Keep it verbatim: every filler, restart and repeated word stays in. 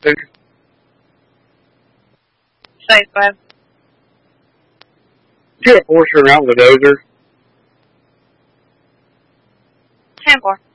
Safe, bud. You got force her around with a dozer. ten four.